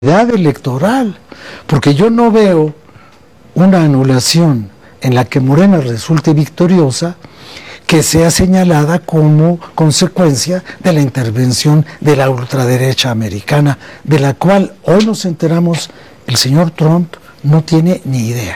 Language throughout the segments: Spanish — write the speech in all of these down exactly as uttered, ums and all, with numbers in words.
electoral, porque yo no veo una anulación en la que Morena resulte victoriosa que sea señalada como consecuencia de la intervención de la ultraderecha americana, de la cual hoy nos enteramos el señor Trump no tiene ni idea.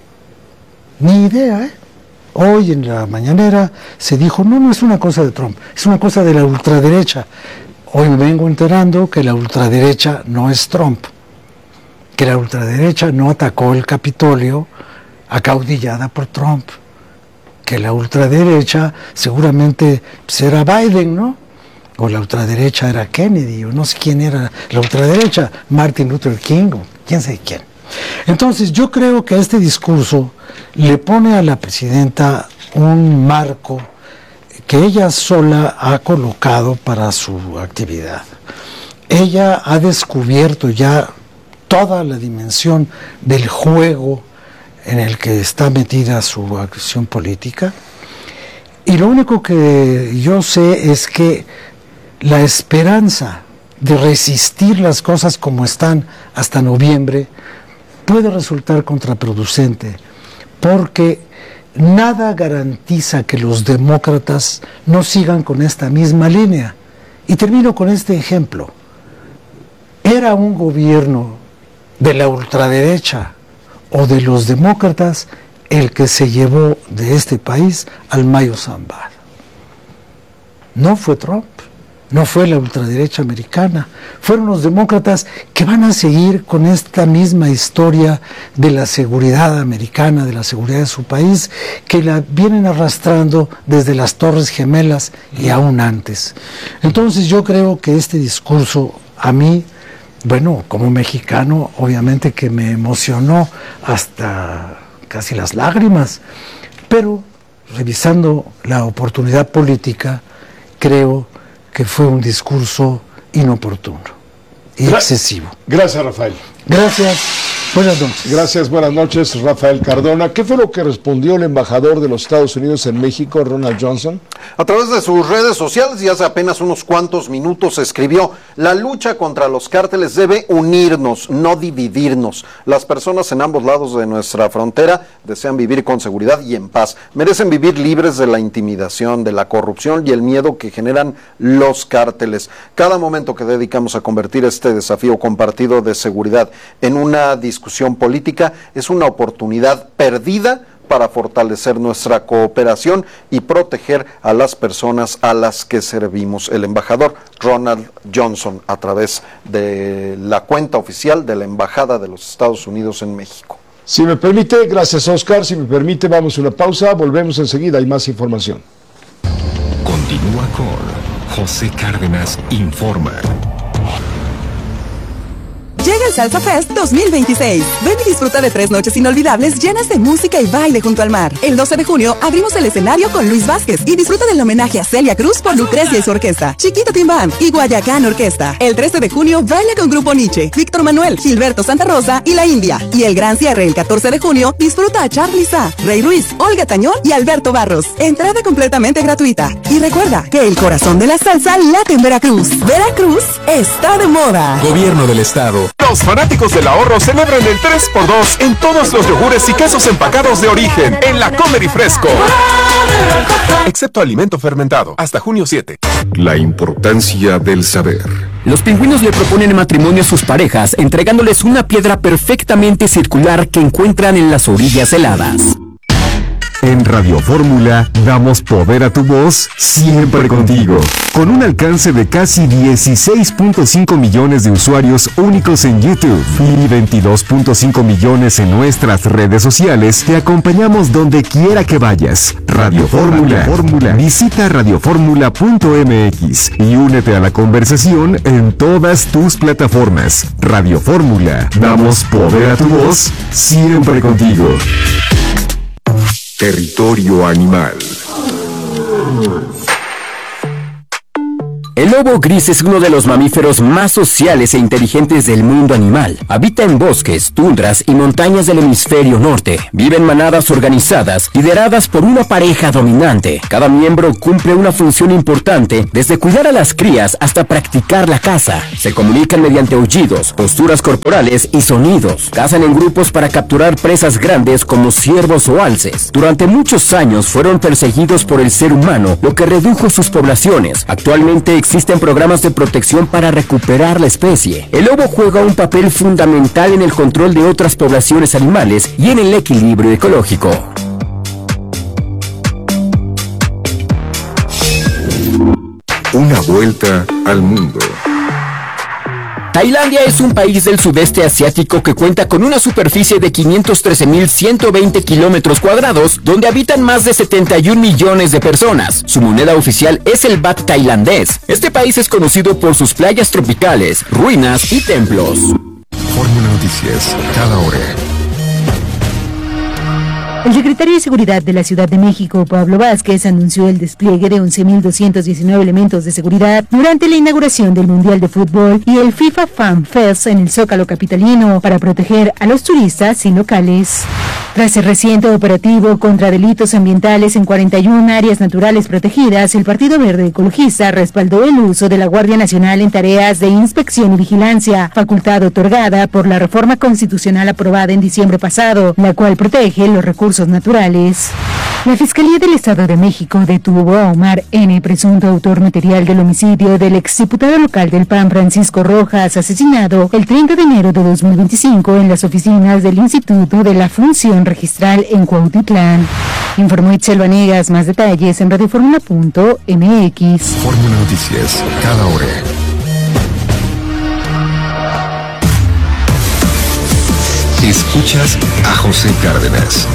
Ni idea, ¿eh? Hoy en la mañanera se dijo, no, no es una cosa de Trump, es una cosa de la ultraderecha. Hoy me vengo enterando que la ultraderecha no es Trump, que la ultraderecha no atacó el Capitolio acaudillada por Trump, que la ultraderecha seguramente será Biden, ¿no? O la ultraderecha era Kennedy, o no sé quién era la ultraderecha, Martin Luther King, o quién sabe quién. Entonces yo creo que este discurso le pone a la presidenta un marco que ella sola ha colocado para su actividad. Ella ha descubierto ya toda la dimensión del juego en el que está metida su acción política, y lo único que yo sé es que la esperanza de resistir las cosas como están hasta noviembre puede resultar contraproducente, porque nada garantiza que los demócratas no sigan con esta misma línea. Y termino con este ejemplo. Era un gobierno de la ultraderecha o de los demócratas el que se llevó de este país al Mayo Zambada. No fue Trump, no fue la ultraderecha americana, fueron los demócratas que van a seguir con esta misma historia de la seguridad americana, de la seguridad de su país, que la vienen arrastrando desde las Torres Gemelas y aún antes. Entonces yo creo que este discurso a mí, bueno, como mexicano, obviamente que me emocionó hasta casi las lágrimas, pero revisando la oportunidad política, creo que fue un discurso inoportuno y Gra- excesivo. Gracias, Rafael. Gracias. Buenas noches. Gracias, buenas noches, Rafael Cardona. ¿Qué fue lo que respondió el embajador de los Estados Unidos en México, Ronald Johnson? A través de sus redes sociales, y hace apenas unos cuantos minutos, escribió: la lucha contra los cárteles debe unirnos, no dividirnos. Las personas en ambos lados de nuestra frontera desean vivir con seguridad y en paz. Merecen vivir libres de la intimidación, de la corrupción y el miedo que generan los cárteles. Cada momento que dedicamos a convertir este desafío compartido de seguridad en una discusión política es una oportunidad perdida para fortalecer nuestra cooperación y proteger a las personas a las que servimos. El embajador Ronald Johnson, a través de la cuenta oficial de la Embajada de los Estados Unidos en México. Si me permite, gracias, Oscar, si me permite, vamos a una pausa, volvemos enseguida, hay más información. Continúa con José Cárdenas Informa. Llega el Salsa Fest dos mil veintiséis. Ven y disfruta de tres noches inolvidables llenas de música y baile junto al mar. El doce de junio abrimos el escenario con Luis Vázquez y disfruta del homenaje a Celia Cruz por Lucrecia y su orquesta, Chiquita Tim Band y Guayacán Orquesta. El trece de junio baila con Grupo Nietzsche, Víctor Manuel, Gilberto Santa Rosa y La India. Y el gran cierre el catorce de junio disfruta a Charly Sa, Rey Ruiz, Olga Tañón y Alberto Barros. Entrada completamente gratuita. Y recuerda que el corazón de la salsa late en Veracruz. Veracruz está de moda. Gobierno del Estado. Los fanáticos del ahorro celebran el tres por dos en todos los yogures y quesos empacados de origen en la Comer y Fresco. Excepto alimento fermentado, hasta junio siete. La importancia del saber. Los pingüinos le proponen matrimonio a sus parejas, entregándoles una piedra perfectamente circular que encuentran en las orillas heladas. En Radio Fórmula damos poder a tu voz siempre contigo. Con un alcance de casi dieciséis punto cinco millones de usuarios únicos en YouTube y veintidós punto cinco millones en nuestras redes sociales, te acompañamos donde quiera que vayas. Radio Fórmula. Fórmula. Visita radioformula punto m x y únete a la conversación en todas tus plataformas. Radio Fórmula. Damos poder a tu voz siempre contigo. Territorio animal. El lobo gris es uno de los mamíferos más sociales e inteligentes del mundo animal. Habita en bosques, tundras y montañas del hemisferio norte. Vive en manadas organizadas, lideradas por una pareja dominante. Cada miembro cumple una función importante, desde cuidar a las crías hasta practicar la caza. Se comunican mediante aullidos, posturas corporales y sonidos. Cazan en grupos para capturar presas grandes como ciervos o alces. Durante muchos años fueron perseguidos por el ser humano, lo que redujo sus poblaciones. Actualmente existen programas de protección para recuperar la especie. El lobo juega un papel fundamental en el control de otras poblaciones animales y en el equilibrio ecológico. Una vuelta al mundo. Tailandia es un país del sudeste asiático que cuenta con una superficie de quinientos trece mil ciento veinte kilómetros cuadrados, donde habitan más de setenta y un millones de personas. Su moneda oficial es el baht tailandés. Este país es conocido por sus playas tropicales, ruinas y templos. Fórmula Noticias, cada hora. El secretario de Seguridad de la Ciudad de México, Pablo Vázquez, anunció el despliegue de once mil doscientos diecinueve elementos de seguridad durante la inauguración del Mundial de Fútbol y el FIFA Fan Fest en el Zócalo capitalino para proteger a los turistas y locales. Tras el reciente operativo contra delitos ambientales en cuarenta y una áreas naturales protegidas, el Partido Verde Ecologista respaldó el uso de la Guardia Nacional en tareas de inspección y vigilancia, facultad otorgada por la reforma constitucional aprobada en diciembre pasado, la cual protege los recursos naturales. La Fiscalía del Estado de México detuvo a Omar N., presunto autor material del homicidio del exdiputado local del P A N Francisco Rojas, asesinado el treinta de enero de dos mil veinticinco en las oficinas del Instituto de la Función Registral en Cuautitlán. Informó Itzel Vanegas. Más detalles en radioformula punto m x. Fórmula Noticias, cada hora. Escuchas a José Cárdenas.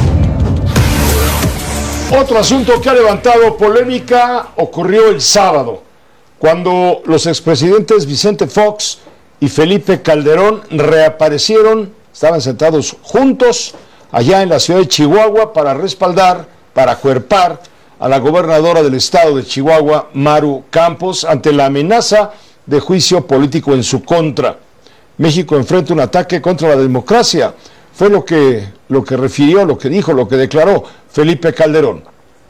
Otro asunto que ha levantado polémica ocurrió el sábado, cuando los expresidentes Vicente Fox y Felipe Calderón reaparecieron, estaban sentados juntos allá en la ciudad de Chihuahua para respaldar, para acuerpar a la gobernadora del estado de Chihuahua, Maru Campos, ante la amenaza de juicio político en su contra. México enfrenta un ataque contra la democracia. Fue lo que, lo que refirió, lo que dijo, lo que declaró Felipe Calderón.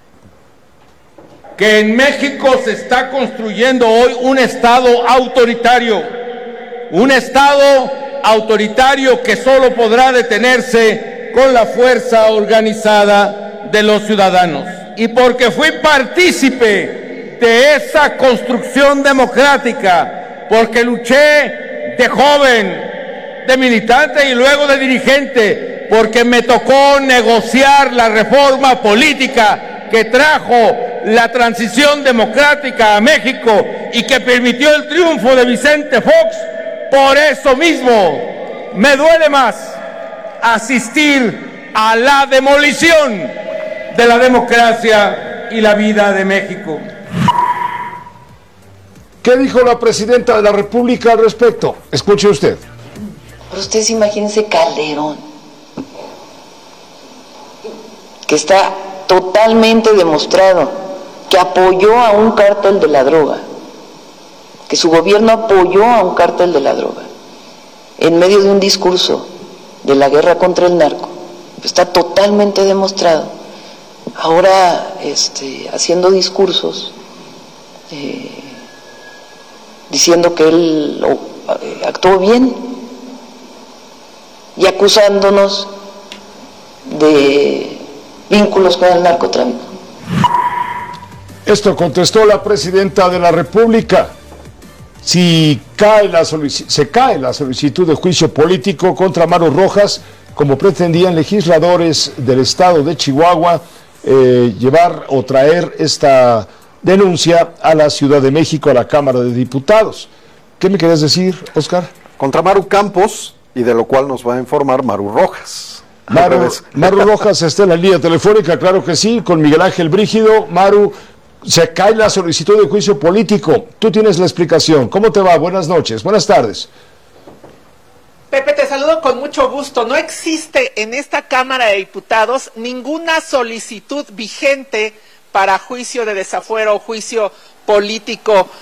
Que en México se está construyendo hoy un Estado autoritario, un Estado autoritario que solo podrá detenerse con la fuerza organizada de los ciudadanos. Y porque fui partícipe de esa construcción democrática, porque luché de joven, de militante y luego de dirigente, porque me tocó negociar la reforma política que trajo la transición democrática a México y que permitió el triunfo de Vicente Fox. Por eso mismo me duele más asistir a la demolición de la democracia y la vida de México. ¿Qué dijo la presidenta de la República al respecto? Escuche usted. Pero ustedes imagínense Calderón, que está totalmente demostrado que apoyó a un cártel de la droga, que su gobierno apoyó a un cártel de la droga, en medio de un discurso de la guerra contra el narco. Está totalmente demostrado. Ahora, este, haciendo discursos, eh, diciendo que él oh, actuó bien y acusándonos de vínculos con el narcotráfico. Esto contestó la presidenta de la República. Si cae la se cae la solicitud de juicio político contra Maru Rojas, como pretendían legisladores del estado de Chihuahua, eh, llevar o traer esta denuncia a la Ciudad de México, a la Cámara de Diputados. ¿Qué me querías decir, Oscar? Contra Maru Campos, y de lo cual nos va a informar Maru Rojas. Maru, Maru Rojas está en la línea telefónica, claro que sí, con Miguel Ángel Brígido. Maru, se cae la solicitud de juicio político. Tú tienes la explicación. ¿Cómo te va? Buenas noches, buenas tardes. Pepe, te saludo con mucho gusto. No existe en esta Cámara de Diputados ninguna solicitud vigente para juicio de desafuero o juicio político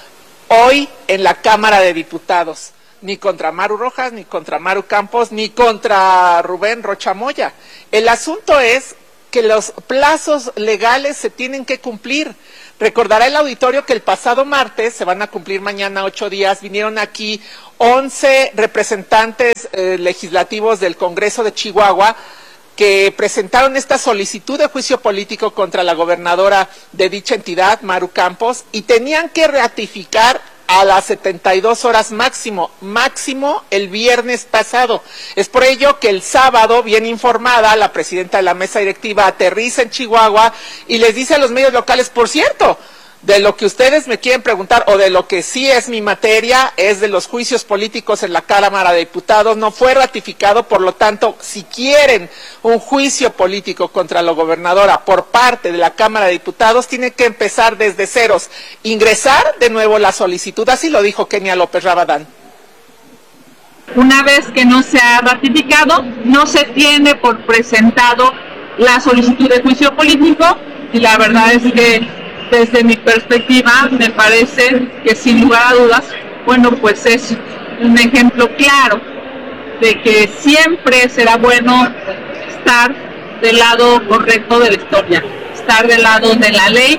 hoy en la Cámara de Diputados, ni contra Maru Rojas, ni contra Maru Campos, ni contra Rubén Rocha Moya. El asunto es que los plazos legales se tienen que cumplir. Recordará el auditorio que el pasado martes, se van a cumplir mañana ocho días, vinieron aquí once representantes eh, legislativos del Congreso de Chihuahua que presentaron esta solicitud de juicio político contra la gobernadora de dicha entidad, Maru Campos, y tenían que ratificar a las setenta y dos horas máximo, máximo el viernes pasado. Es por ello que el sábado, bien informada, la presidenta de la mesa directiva aterriza en Chihuahua y les dice a los medios locales, por cierto, de lo que ustedes me quieren preguntar, o de lo que sí es mi materia, es de los juicios políticos en la Cámara de Diputados, no fue ratificado, por lo tanto, si quieren un juicio político contra la gobernadora por parte de la Cámara de Diputados, tiene que empezar desde ceros, ingresar de nuevo la solicitud, así lo dijo Kenia López Rabadán. Una vez que no se ha ratificado, no se tiene por presentado la solicitud de juicio político, y la verdad es que desde mi perspectiva, me parece que sin lugar a dudas, bueno, pues es un ejemplo claro de que siempre será bueno estar del lado correcto de la historia, estar del lado de la ley.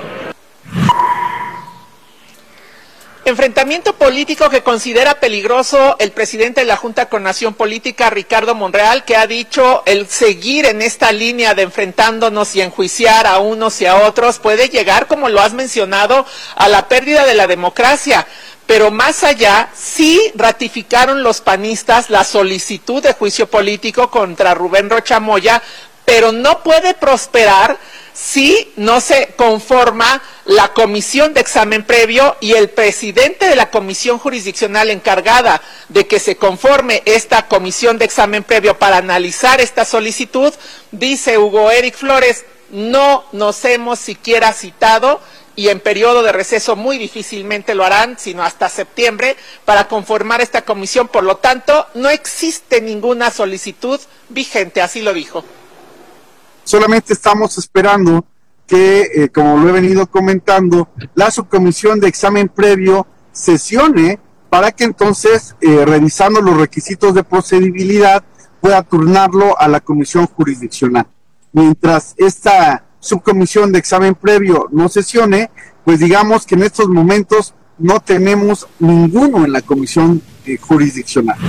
Enfrentamiento político que considera peligroso el presidente de la Junta con Nación Política, Ricardo Monreal, que ha dicho el seguir en esta línea de enfrentándonos y enjuiciar a unos y a otros puede llegar, como lo has mencionado, a la pérdida de la democracia. Pero más allá, sí ratificaron los panistas la solicitud de juicio político contra Rubén Rocha Moya, pero no puede prosperar si no se conforma la comisión de examen previo, y el presidente de la comisión jurisdiccional encargada de que se conforme esta comisión de examen previo para analizar esta solicitud, dice Hugo Eric Flores, no nos hemos siquiera citado y en periodo de receso muy difícilmente lo harán, sino hasta septiembre, para conformar esta comisión. Por lo tanto, no existe ninguna solicitud vigente, así lo dijo. Solamente estamos esperando que, eh, como lo he venido comentando, la subcomisión de examen previo sesione para que entonces, eh, revisando los requisitos de procedibilidad, pueda turnarlo a la comisión jurisdiccional. Mientras esta subcomisión de examen previo no sesione, pues digamos que en estos momentos no tenemos ninguno en la comisión eh, jurisdiccional.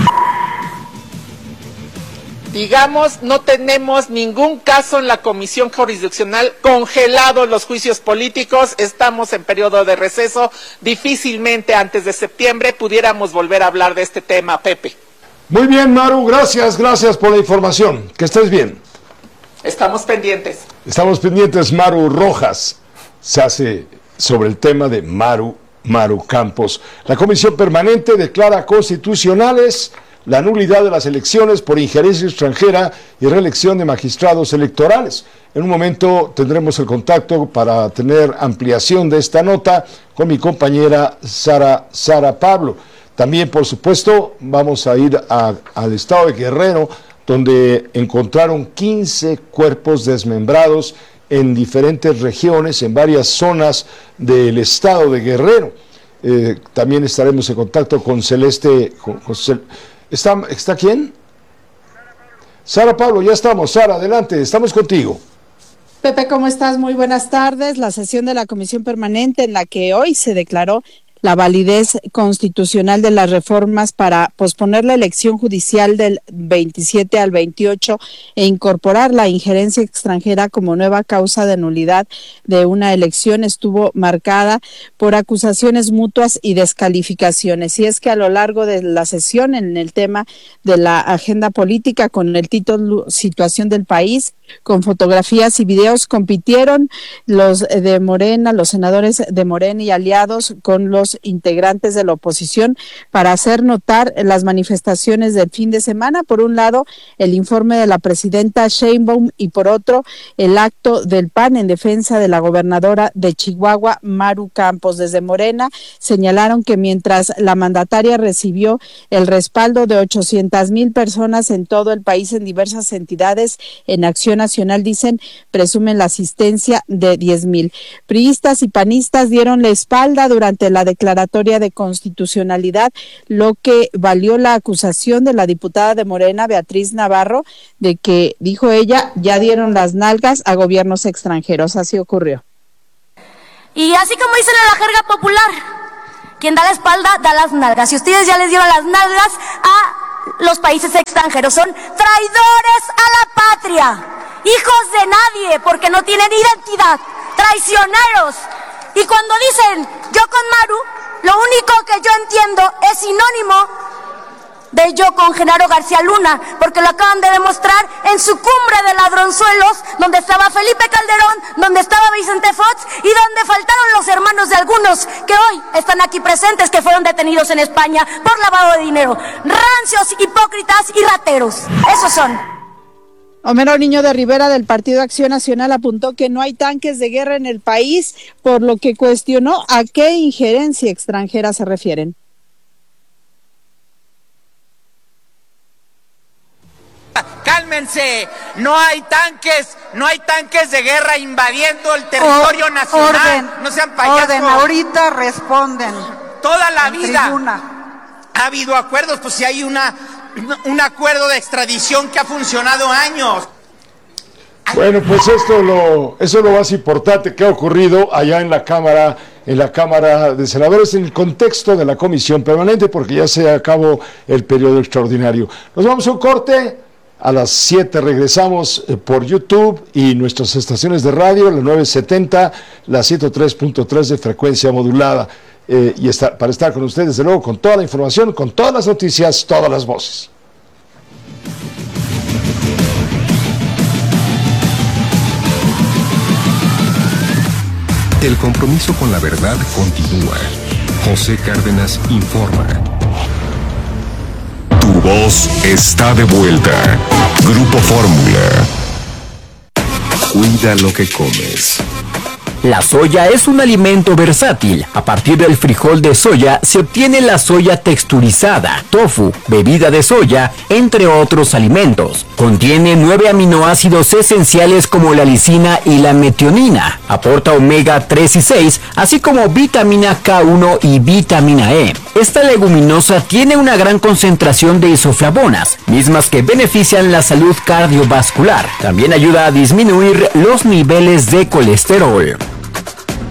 Digamos, no tenemos ningún caso en la comisión jurisdiccional, congelados los juicios políticos, estamos en periodo de receso, difícilmente antes de septiembre pudiéramos volver a hablar de este tema, Pepe. Muy bien, Maru, gracias, gracias por la información, que estés bien. Estamos pendientes. Estamos pendientes, Maru Rojas, se hace sobre el tema de Maru, Maru Campos. La Comisión Permanente declara constitucionales la nulidad de las elecciones por injerencia extranjera y reelección de magistrados electorales. En un momento tendremos el contacto para tener ampliación de esta nota con mi compañera Sara, Sara Pablo. También, por supuesto, vamos a ir a, al estado de Guerrero, donde encontraron quince cuerpos desmembrados en diferentes regiones, en varias zonas del estado de Guerrero. Eh, también estaremos en contacto con Celeste... Con, con Cel ¿Está, ¿Está quién? Sara Pablo, ya estamos. Sara, adelante, estamos contigo. Pepe, ¿cómo estás? Muy buenas tardes. La sesión de la Comisión Permanente en la que hoy se declaró la validez constitucional de las reformas para posponer la elección judicial del veintisiete al veintiocho e incorporar la injerencia extranjera como nueva causa de nulidad de una elección estuvo marcada por acusaciones mutuas y descalificaciones. Y es que a lo largo de la sesión, en el tema de la agenda política con el título Situación del País, con fotografías y videos, compitieron los de Morena, los senadores de Morena y aliados con los integrantes de la oposición para hacer notar las manifestaciones del fin de semana. Por un lado, el informe de la presidenta Sheinbaum y por otro, el acto del P A N en defensa de la gobernadora de Chihuahua, Maru Campos. Desde Morena señalaron que mientras la mandataria recibió el respaldo de ochocientas mil personas en todo el país en diversas entidades en acción Acción Nacional, dicen, presumen la asistencia de diez mil. Priistas y panistas dieron la espalda durante la declaratoria de constitucionalidad, lo que valió la acusación de la diputada de Morena, Beatriz Navarro, de que, dijo ella, ya dieron las nalgas a gobiernos extranjeros. Así ocurrió. Y así como dicen en la jerga popular, quien da la espalda da las nalgas. Y ustedes ya les dieron las nalgas a los países extranjeros. Son traidores a la patria, hijos de nadie, porque no tienen identidad, traicioneros. Y cuando dicen yo con Maru, lo único que yo entiendo es sinónimo de yo con Genaro García Luna, porque lo acaban de demostrar en su cumbre de ladronzuelos, donde estaba Felipe Calderón, donde estaba Vicente Fox y donde faltaron los hermanos de algunos que hoy están aquí presentes, que fueron detenidos en España por lavado de dinero. Rancios, hipócritas y rateros. Esos son. Homero Niño de Rivera, del Partido Acción Nacional, apuntó que no hay tanques de guerra en el país, por lo que cuestionó a qué injerencia extranjera se refieren. Cálmense, no hay tanques, no hay tanques de guerra invadiendo el territorio o, nacional. Orden, no sean payasos. Orden, ahorita responden. Toda la vida tribuna. Ha habido acuerdos, pues si hay una un acuerdo de extradición que ha funcionado años. Bueno, pues esto lo, eso es lo más importante que ha ocurrido allá en la Cámara, en la Cámara de Senadores, en el contexto de la Comisión Permanente, porque ya se acabó el periodo extraordinario. Nos vamos a un corte. A las siete regresamos por YouTube y nuestras estaciones de radio, la nueve setenta, la ciento tres punto tres de frecuencia modulada. Eh, y está, para estar con ustedes, desde luego, con toda la información, con todas las noticias, todas las voces. El compromiso con la verdad continúa. José Cárdenas informa. Tu voz está de vuelta. Grupo Fórmula. Cuida lo que comes. La soya es un alimento versátil. A partir del frijol de soya se obtiene la soya texturizada, tofu, bebida de soya, entre otros alimentos. Contiene nueve aminoácidos esenciales como la lisina y la metionina. Aporta omega tres y seis, así como vitamina K uno y vitamina E. Esta leguminosa tiene una gran concentración de isoflavonas, mismas que benefician la salud cardiovascular. También ayuda a disminuir los niveles de colesterol.